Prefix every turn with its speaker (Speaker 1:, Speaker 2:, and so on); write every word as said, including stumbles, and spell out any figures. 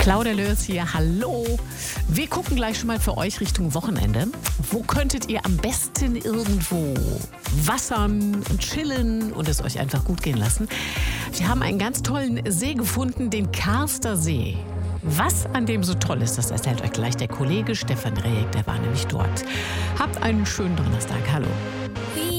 Speaker 1: Claudia Lörs hier, hallo. Wir gucken gleich schon mal für euch Richtung Wochenende. Wo könntet ihr am besten irgendwo wassern und chillen und es euch einfach gut gehen lassen? Wir haben einen ganz tollen See gefunden, den Karster See. Was an dem so toll ist, das erzählt euch gleich der Kollege Stefan Rejek, der war nämlich dort. Habt einen schönen Donnerstag, hallo.